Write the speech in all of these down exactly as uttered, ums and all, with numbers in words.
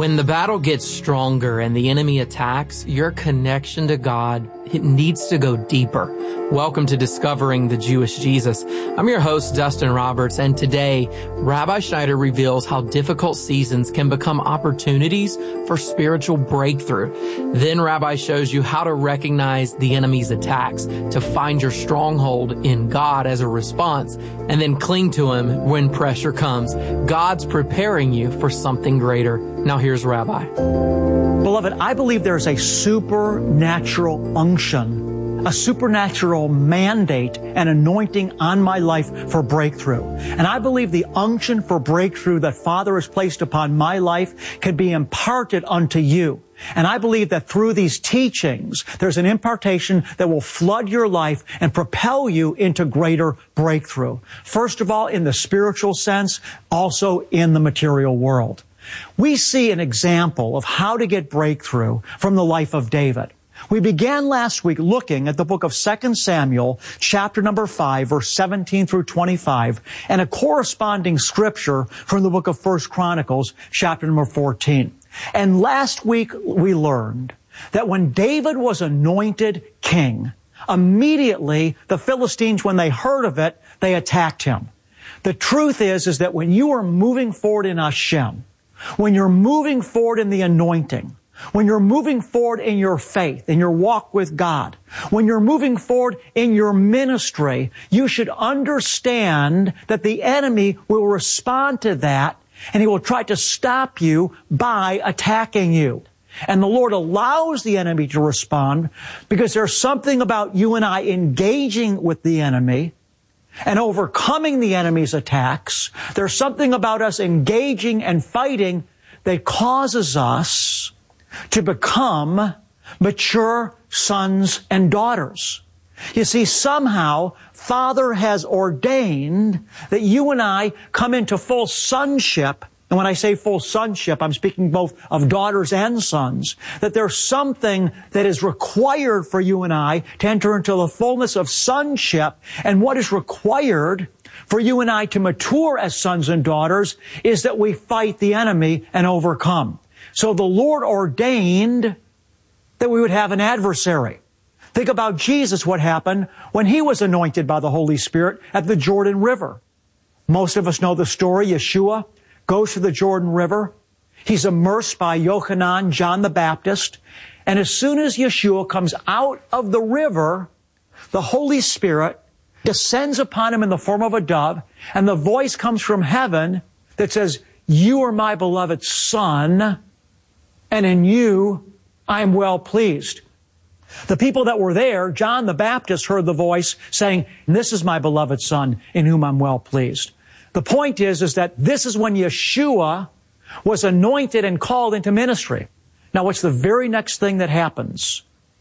When the battle gets stronger and the enemy attacks, your connection to God, it needs to go deeper. Welcome to Discovering the Jewish Jesus. I'm your host, Dustin Roberts, and today, Rabbi Schneider reveals how difficult seasons can become opportunities for spiritual breakthrough. Then Rabbi shows you how to recognize the enemy's attacks, to find your stronghold in God as a response, and then cling to Him when pressure comes. God's preparing you for something greater. Now here's Rabbi. Beloved, I believe there's a supernatural unction, a supernatural mandate and anointing on my life for breakthrough. And I believe the unction for breakthrough that Father has placed upon my life can be imparted unto you. And I believe that through these teachings, there's an impartation that will flood your life and propel you into greater breakthrough. First of all, in the spiritual sense, also in the material world. We see an example of how to get breakthrough from the life of David. We began last week looking at the book of Second Samuel, chapter number five, verse seventeen through twenty-five, and a corresponding scripture from the book of First Chronicles, chapter number fourteen. And last week we learned that when David was anointed king, immediately the Philistines, when they heard of it, they attacked him. The truth is, is that when you are moving forward in Hashem, when you're moving forward in the anointing, when you're moving forward in your faith, in your walk with God, when you're moving forward in your ministry, you should understand that the enemy will respond to that, and he will try to stop you by attacking you. And the Lord allows the enemy to respond because there's something about you and I engaging with the enemy and overcoming the enemy's attacks. There's something about us engaging and fighting that causes us to become mature sons and daughters. You see, somehow Father has ordained that you and I come into full sonship. And when I say full sonship, I'm speaking both of daughters and sons, that there's something that is required for you and I to enter into the fullness of sonship. And what is required for you and I to mature as sons and daughters is that we fight the enemy and overcome. So the Lord ordained that we would have an adversary. Think about Jesus, what happened when He was anointed by the Holy Spirit at the Jordan River. Most of us know the story. Yeshua goes to the Jordan River. He's immersed by Yochanan, John the Baptist. And as soon as Yeshua comes out of the river, the Holy Spirit descends upon Him in the form of a dove, and the voice comes from heaven that says, "You are my beloved Son, and in you I am well pleased." The people that were there, John the Baptist heard the voice saying, "This is my beloved Son, in whom I'm well pleased." The point is, is that this is when Yeshua was anointed and called into ministry. Now, what's the very next thing that happens?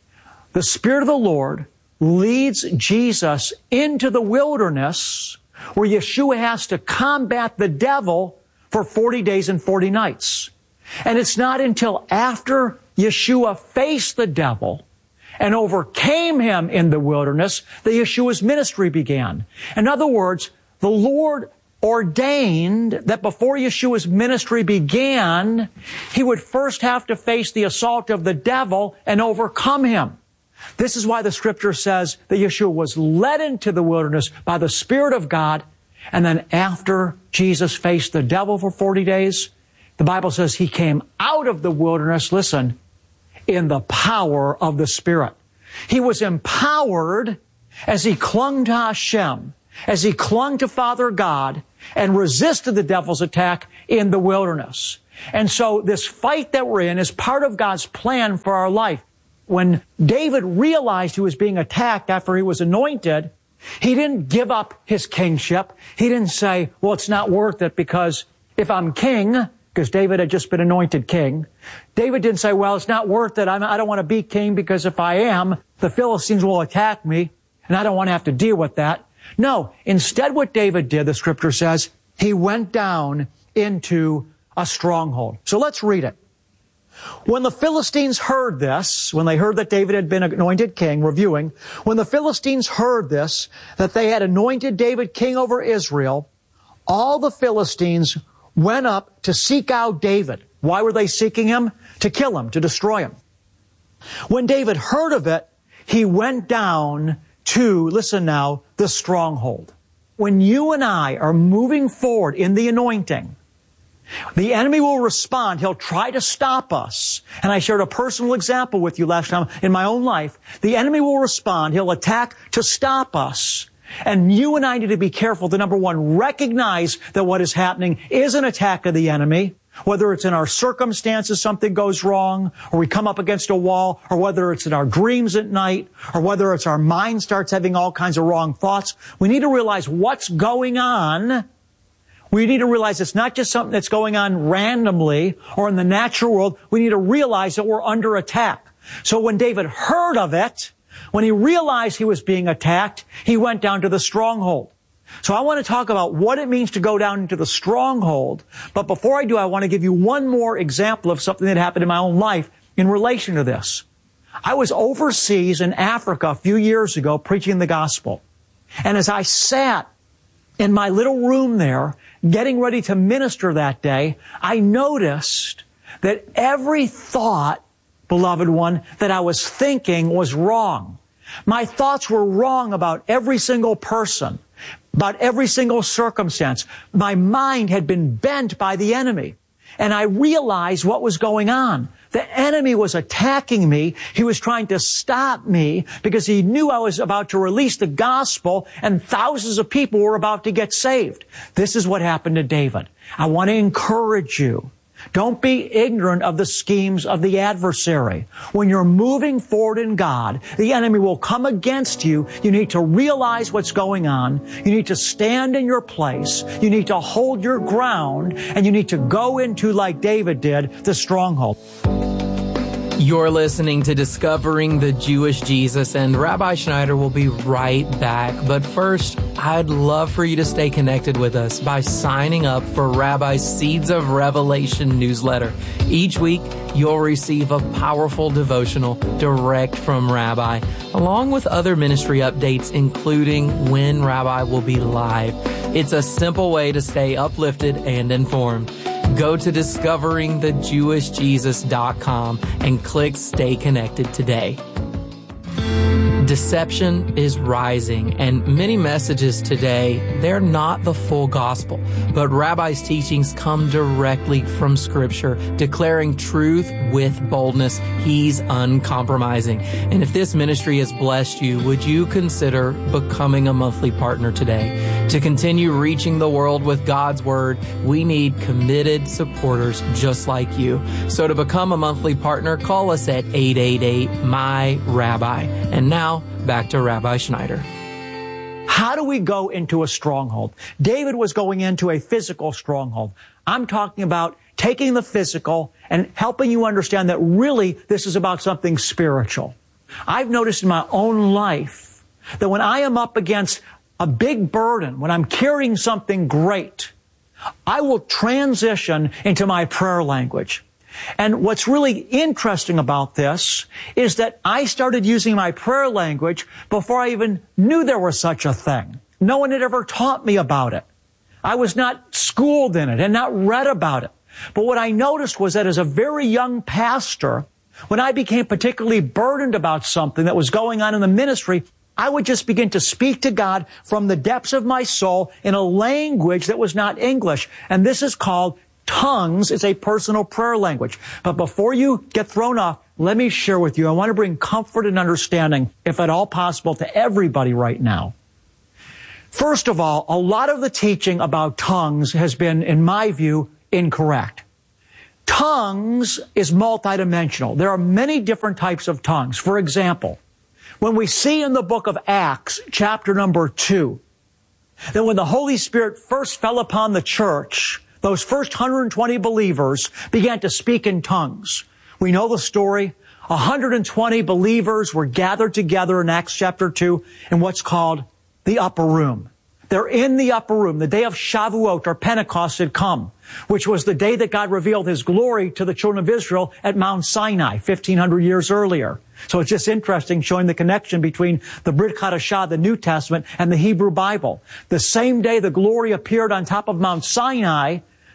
The Spirit of the Lord leads Jesus into the wilderness where Yeshua has to combat the devil for forty days and forty nights. And it's not until after Yeshua faced the devil and overcame him in the wilderness that Yeshua's ministry began. In other words, the Lord ordained that before Yeshua's ministry began, He would first have to face the assault of the devil and overcome him. This is why the Scripture says that Yeshua was led into the wilderness by the Spirit of God, and then after Jesus faced the devil for forty days, the Bible says He came out of the wilderness, listen, in the power of the Spirit. He was empowered as He clung to Hashem, as He clung to Father God, and resisted the devil's attack in the wilderness. And so this fight that we're in is part of God's plan for our life. When David realized he was being attacked after he was anointed, he didn't give up his kingship. He didn't say, well, it's not worth it because if I'm king, because David had just been anointed king, David didn't say, well, it's not worth it. I'm, I don't want to be king because if I am, the Philistines will attack me and I don't want to have to deal with that. No, instead what David did, the Scripture says, he went down into a stronghold. So let's read it. When the Philistines heard this, when they heard that David had been anointed king, reviewing, when the Philistines heard this, that they had anointed David king over Israel, all the Philistines went up to seek out David. Why were they seeking him? To kill him, to destroy him. When David heard of it, he went down to, listen now, the stronghold. When you and I are moving forward in the anointing, the enemy will respond. He'll try to stop us. And I shared a personal example with you last time in my own life. The enemy will respond. He'll attack to stop us. And you and I need to be careful to, number one, recognize that what is happening is an attack of the enemy. Whether it's in our circumstances, something goes wrong, or we come up against a wall, or whether it's in our dreams at night, or whether it's our mind starts having all kinds of wrong thoughts, we need to realize what's going on. We need to realize it's not just something that's going on randomly or in the natural world. We need to realize that we're under attack. So when David heard of it, when he realized he was being attacked, he went down to the stronghold. So I want to talk about what it means to go down into the stronghold. But before I do, I want to give you one more example of something that happened in my own life in relation to this. I was overseas in Africa a few years ago preaching the gospel. And as I sat in my little room there, getting ready to minister that day, I noticed that every thought, beloved one, that I was thinking was wrong. My thoughts were wrong about every single person, about every single circumstance. My mind had been bent by the enemy. And I realized what was going on. The enemy was attacking me. He was trying to stop me because he knew I was about to release the gospel and thousands of people were about to get saved. This is what happened to David. I want to encourage you. Don't be ignorant of the schemes of the adversary. When you're moving forward in God, the enemy will come against you. You need to realize what's going on. You need to stand in your place. You need to hold your ground. And you need to go into, like David did, the stronghold. You're listening to Discovering the Jewish Jesus, and Rabbi Schneider will be right back. But first, I'd love for you to stay connected with us by signing up for Rabbi's Seeds of Revelation newsletter. Each week, you'll receive a powerful devotional direct from Rabbi, along with other ministry updates, including when Rabbi will be live. It's a simple way to stay uplifted and informed. Go to discovering the jewish jesus dot com and click Stay Connected today. Deception is rising, and many messages today, they're not the full gospel, but Rabbi's teachings come directly from Scripture, declaring truth with boldness. He's uncompromising. And if this ministry has blessed you, would you consider becoming a monthly partner today? To continue reaching the world with God's Word, we need committed supporters just like you. So to become a monthly partner, call us at eight eight eight, M Y, Rabbi. And now, back to Rabbi Schneider. How do we go into a stronghold? David was going into a physical stronghold. I'm talking about taking the physical and helping you understand that really this is about something spiritual. I've noticed in my own life that when I am up against a big burden, when I'm carrying something great, I will transition into my prayer language. And what's really interesting about this is that I started using my prayer language before I even knew there was such a thing. No one had ever taught me about it. I was not schooled in it and not read about it. But what I noticed was that as a very young pastor, when I became particularly burdened about something that was going on in the ministry, I would just begin to speak to God from the depths of my soul in a language that was not English. And this is called tongues. It's a personal prayer language. But before you get thrown off, let me share with you, I want to bring comfort and understanding, if at all possible, to everybody right now. First of all, a lot of the teaching about tongues has been, in my view, incorrect. Tongues is multidimensional. There are many different types of tongues. For example, when we see in the book of Acts, chapter number two, that when the Holy Spirit first fell upon the church, those first one hundred twenty believers began to speak in tongues. We know the story. one hundred twenty believers were gathered together in Acts chapter two in what's called the upper room. They're in the upper room. The day of Shavuot, or Pentecost, had come, which was the day that God revealed His glory to the children of Israel at Mount Sinai, fifteen hundred years earlier. So it's just interesting showing the connection between the Brit Chadashah, the New Testament, and the Hebrew Bible. The same day the glory appeared on top of Mount Sinai,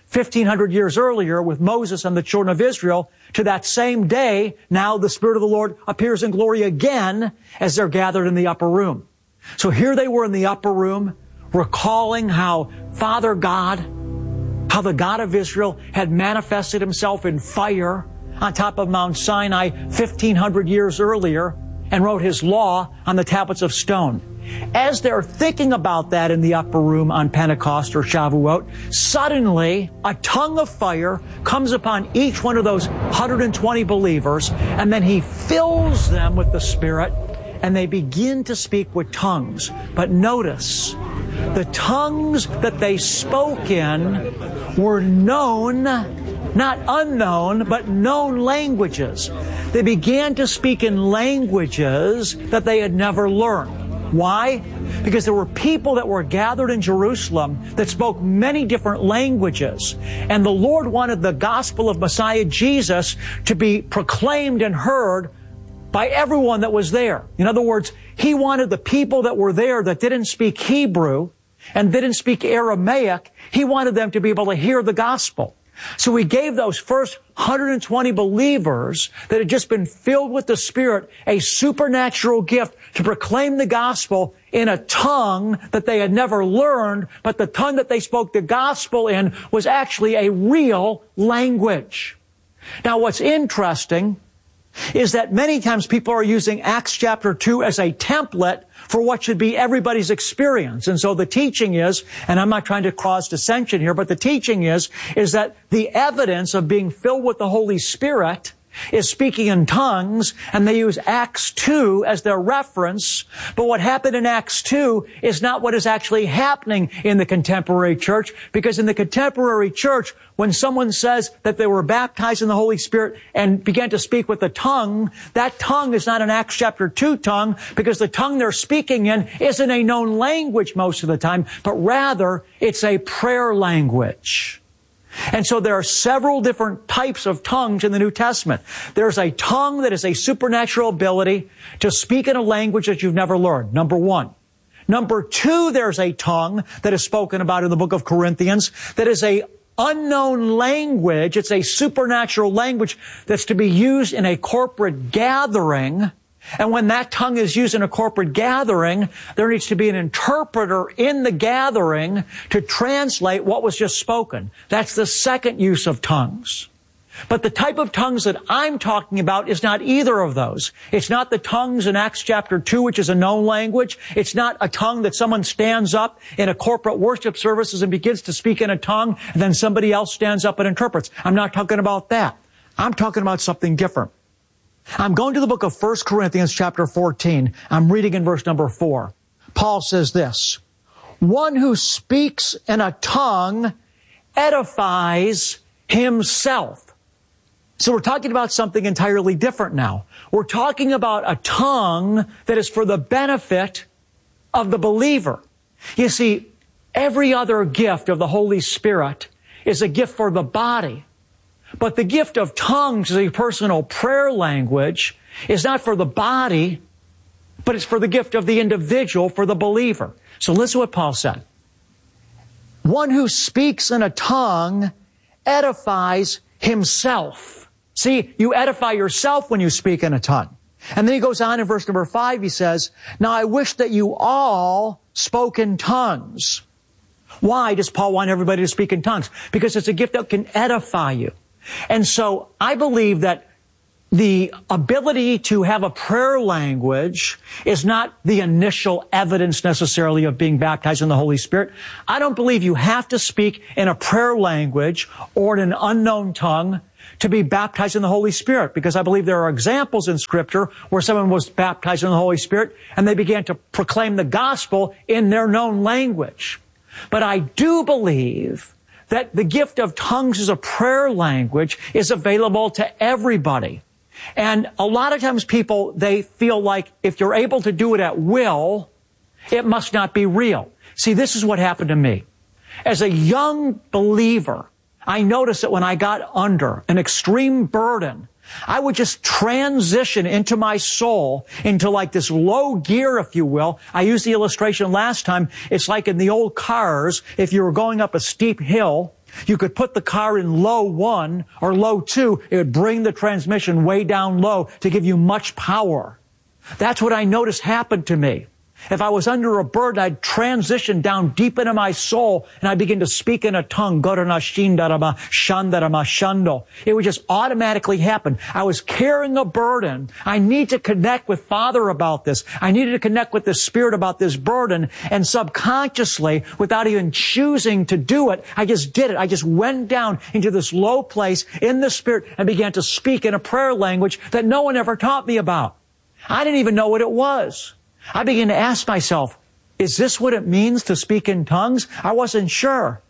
fifteen hundred years earlier with Moses and the children of Israel to that same day. Now the Spirit of the Lord appears in glory again as they're gathered in the upper room. So here they were in the upper room, recalling how Father God, how the God of Israel had manifested himself in fire on top of Mount Sinai fifteen hundred years earlier and wrote his law on the tablets of stone. As they're thinking about that in the upper room on Pentecost or Shavuot, suddenly a tongue of fire comes upon each one of those one hundred twenty believers, and then he fills them with the Spirit, and they begin to speak with tongues. But notice, the tongues that they spoke in were known, not unknown, but known languages. They began to speak in languages that they had never learned. Why? Because there were people that were gathered in Jerusalem that spoke many different languages. And the Lord wanted the gospel of Messiah Jesus to be proclaimed and heard by everyone that was there. In other words, He wanted the people that were there that didn't speak Hebrew and didn't speak Aramaic, He wanted them to be able to hear the gospel. So He gave those first one hundred twenty believers that had just been filled with the Spirit a supernatural gift to proclaim the gospel in a tongue that they had never learned, but the tongue that they spoke the gospel in was actually a real language. Now, what's interesting is that many times people are using Acts chapter two as a template for what should be everybody's experience. And so the teaching is, and I'm not trying to cause dissension here, but the teaching is, is that the evidence of being filled with the Holy Spirit is speaking in tongues, and they use Acts two as their reference. But what happened in Acts two is not what is actually happening in the contemporary church, because in the contemporary church, when someone says that they were baptized in the Holy Spirit and began to speak with the tongue, that tongue is not an Acts chapter two tongue, because the tongue they're speaking in isn't a known language most of the time, but rather it's a prayer language. And so there are several different types of tongues in the New Testament. There's a tongue that is a supernatural ability to speak in a language that you've never learned, number one. Number two, there's a tongue that is spoken about in the book of Corinthians that is a unknown language. It's a supernatural language that's to be used in a corporate gathering. And when that tongue is used in a corporate gathering, there needs to be an interpreter in the gathering to translate what was just spoken. That's the second use of tongues. But the type of tongues that I'm talking about is not either of those. It's not the tongues in Acts chapter two, which is a known language. It's not a tongue that someone stands up in a corporate worship services and begins to speak in a tongue, and then somebody else stands up and interprets. I'm not talking about that. I'm talking about something different. I'm going to the book of First Corinthians chapter fourteen. I'm reading in verse number four. Paul says this, "One who speaks in a tongue edifies himself." So we're talking about something entirely different now. We're talking about a tongue that is for the benefit of the believer. You see, every other gift of the Holy Spirit is a gift for the body. But the gift of tongues as a personal prayer language is not for the body, but it's for the gift of the individual, for the believer. So listen to what Paul said. One who speaks in a tongue edifies himself. See, you edify yourself when you speak in a tongue. And then he goes on in verse number five, he says, "Now I wish that you all spoke in tongues." Why does Paul want everybody to speak in tongues? Because it's a gift that can edify you. And so I believe that the ability to have a prayer language is not the initial evidence necessarily of being baptized in the Holy Spirit. I don't believe you have to speak in a prayer language or in an unknown tongue to be baptized in the Holy Spirit, because I believe there are examples in Scripture where someone was baptized in the Holy Spirit and they began to proclaim the gospel in their known language. But I do believe that the gift of tongues as a prayer language is available to everybody. And a lot of times people, they feel like if you're able to do it at will, it must not be real. See, this is what happened to me. As a young believer, I noticed that when I got under an extreme burden, I would just transition into my soul into like this low gear, if you will. I used the illustration last time. It's like in the old cars, if you were going up a steep hill You could put the car in low one or low two. It would bring the transmission way down low to give you much power. That's what I noticed happened to me. If I was under a burden, I'd transition down deep into my soul and I'd begin to speak in a tongue. It would just automatically happen. I was carrying a burden. I need to connect with Father about this. I needed to connect with the Spirit about this burden. And subconsciously, without even choosing to do it, I just did it. I just went down into this low place in the Spirit and began to speak in a prayer language that no one ever taught me about. I didn't even know what it was. I began to ask myself, is this what it means to speak in tongues? I wasn't sure.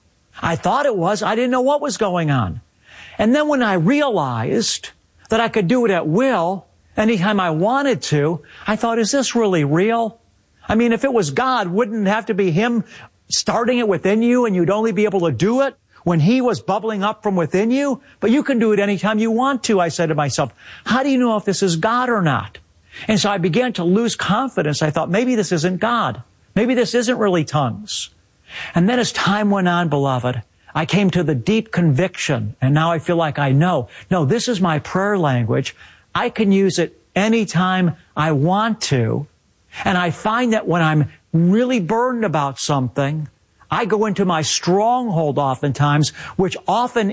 I thought it was. I didn't know what was going on. And then when I realized that I could do it at will, anytime I wanted to, I thought, is this really real? I mean, if it was God, wouldn't it have to be Him starting it within you and you'd only be able to do it when He was bubbling up from within you? But you can do it anytime you want to, I said to myself. How do you know if this is God or not? And so I began to lose confidence. I thought, maybe this isn't God. Maybe this isn't really tongues. And then as time went on, beloved, I came to the deep conviction, and now I feel like I know. No, this is my prayer language. I can use it anytime I want to. And I find that when I'm really burdened about something, I go into my stronghold oftentimes, which often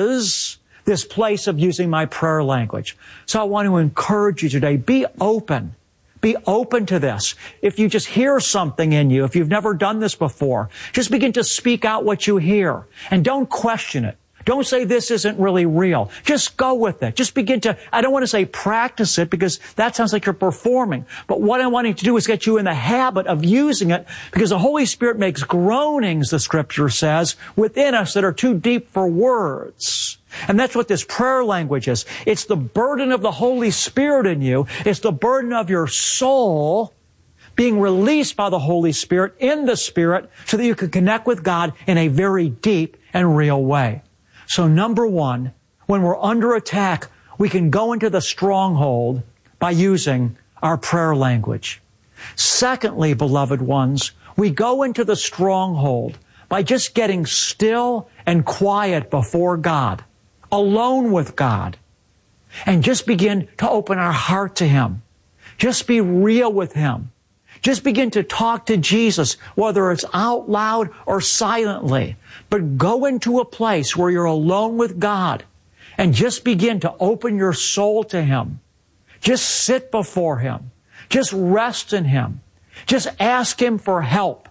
is this place of using my prayer language. So I want to encourage you today, be open. Be open to this. If you just hear something in you, if you've never done this before, just begin to speak out what you hear. And don't question it. Don't say this isn't really real. Just go with it. Just begin to, I don't want to say practice it because that sounds like you're performing. But what I'm wanting to do is get you in the habit of using it because the Holy Spirit makes groanings, the Scripture says, within us that are too deep for words. And that's what this prayer language is. It's the burden of the Holy Spirit in you. It's the burden of your soul being released by the Holy Spirit in the Spirit so that you can connect with God in a very deep and real way. So number one, when we're under attack, we can go into the stronghold by using our prayer language. Secondly, beloved ones, we go into the stronghold by just getting still and quiet before God, alone with God, and just begin to open our heart to Him. Just be real with Him. Just begin to talk to Jesus, whether it's out loud or silently. But go into a place where you're alone with God and just begin to open your soul to Him. Just sit before Him. Just rest in Him. Just ask Him for help.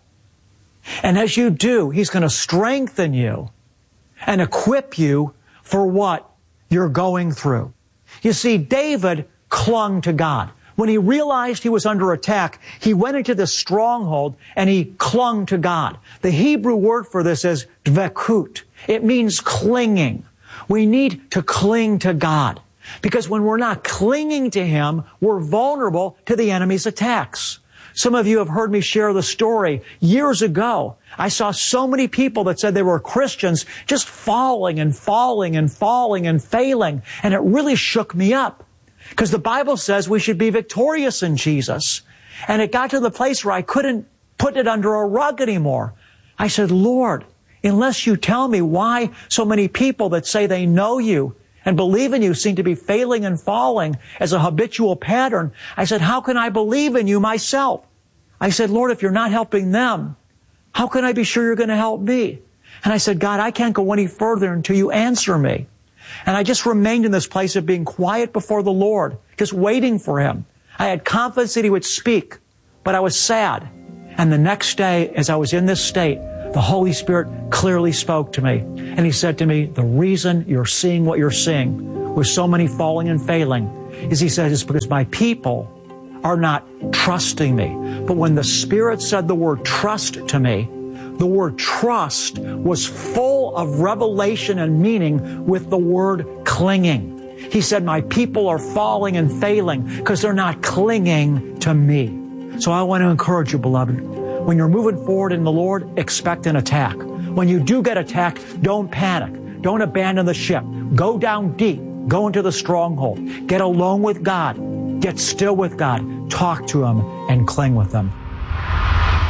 And as you do, He's going to strengthen you and equip you for what you're going through. You see, David clung to God. When he realized he was under attack, he went into this stronghold and he clung to God. The Hebrew word for this is dvekut. It means clinging. We need to cling to God. Because when we're not clinging to Him, we're vulnerable to the enemy's attacks. Some of you have heard me share the story. Years ago, I saw so many people that said they were Christians just falling and falling and falling and failing. And it really shook me up. Because the Bible says we should be victorious in Jesus. And it got to the place where I couldn't put it under a rug anymore. I said, Lord, unless you tell me why so many people that say they know you and believe in you seem to be failing and falling as a habitual pattern, I said, how can I believe in you myself? I said, Lord, if you're not helping them, how can I be sure you're going to help me? And I said, God, I can't go any further until you answer me. And I just remained in this place of being quiet before the Lord, just waiting for Him. I had confidence that He would speak, but I was sad. And the next day, as I was in this state, the Holy Spirit clearly spoke to me. And He said to me, the reason you're seeing what you're seeing with so many falling and failing is, He said, is because my people are not trusting me. But when the Spirit said the word trust to me, the word trust was full of revelation and meaning with the word clinging. He said, my people are falling and failing because they're not clinging to me. So I want to encourage you, beloved, when you're moving forward in the Lord, expect an attack. When you do get attacked, don't panic. Don't abandon the ship. Go down deep. Go into the stronghold. Get alone with God. Get still with God. Talk to Him and cling with Him.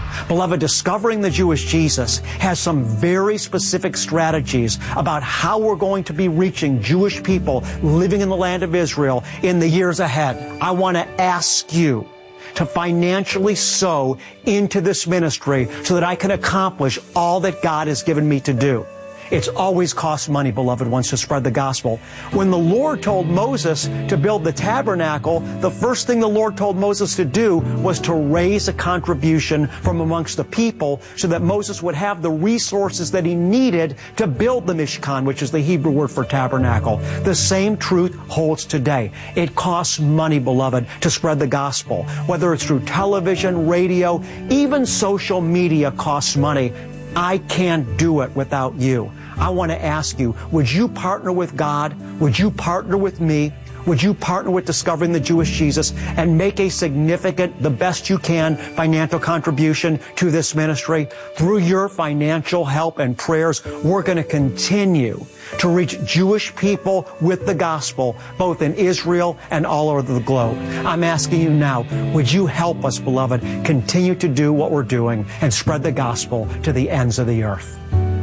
Beloved, Discovering the Jewish Jesus has some very specific strategies about how we're going to be reaching Jewish people living in the land of Israel in the years ahead. I want to ask you to financially sow into this ministry so that I can accomplish all that God has given me to do. It's always cost money, beloved ones, to spread the gospel. When the Lord told Moses to build the tabernacle, the first thing the Lord told Moses to do was to raise a contribution from amongst the people so that Moses would have the resources that he needed to build the Mishkan, which is the Hebrew word for tabernacle. The same truth holds today. It costs money, beloved, to spread the gospel. Whether it's through television, radio, even social media costs money. I can't do it without you. I want to ask you, would you partner with God? Would you partner with me? Would you partner with Discovering the Jewish Jesus and make a significant, the best you can, financial contribution to this ministry? Through your financial help and prayers, we're going to continue to reach Jewish people with the gospel, both in Israel and all over the globe. I'm asking you now, would you help us, beloved, continue to do what we're doing and spread the gospel to the ends of the earth?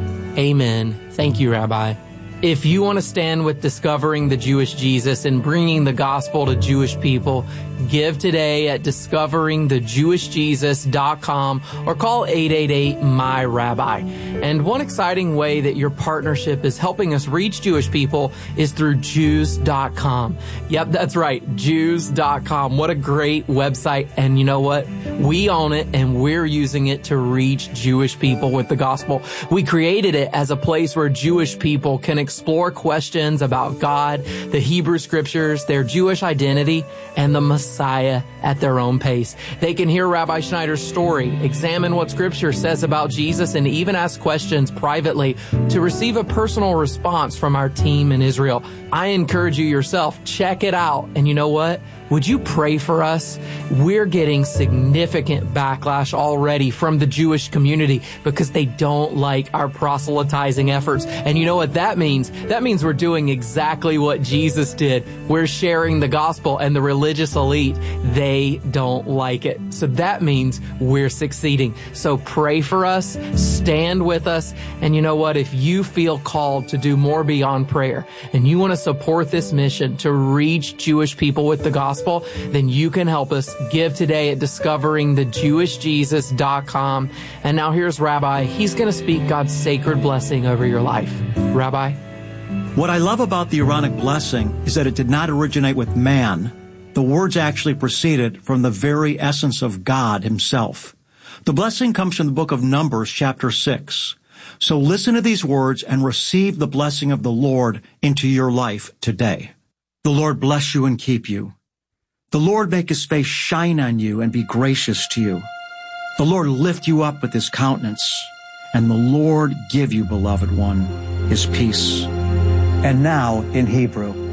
Amen. Thank you, Rabbi. If you want to stand with Discovering the Jewish Jesus and bringing the gospel to Jewish people, give today at discovering the jewish jesus dot com or call eight eight eight, M Y, Rabbi. And one exciting way that your partnership is helping us reach Jewish people is through Jews dot com. Yep, that's right, Jews dot com. What a great website. And you know what? We own it and we're using it to reach Jewish people with the gospel. We created it as a place where Jewish people can explore questions about God, the Hebrew scriptures, their Jewish identity, and the Messiah at their own pace. They can hear Rabbi Schneider's story, examine what Scripture says about Jesus, and even ask questions privately to receive a personal response from our team in Israel. I encourage you yourself, check it out. And you know what? Would you pray for us? We're getting significant backlash already from the Jewish community because they don't like our proselytizing efforts. And you know what that means? That means we're doing exactly what Jesus did. We're sharing the gospel, and the religious elite, they don't like it. So that means we're succeeding. So pray for us, stand with us, and you know what? If you feel called to do more beyond prayer and you want to support this mission to reach Jewish people with the gospel, then you can help us. Give today at discovering the jewish jesus dot com. And now here's Rabbi. He's going to speak God's sacred blessing over your life. Rabbi? What I love about the Aaronic blessing is that it did not originate with man. The words actually proceeded from the very essence of God himself. The blessing comes from the book of Numbers, chapter six. So listen to these words and receive the blessing of the Lord into your life today. The Lord bless you and keep you. The Lord make his face shine on you and be gracious to you. The Lord lift you up with his countenance, and the Lord give you, beloved one, his peace. And now in Hebrew.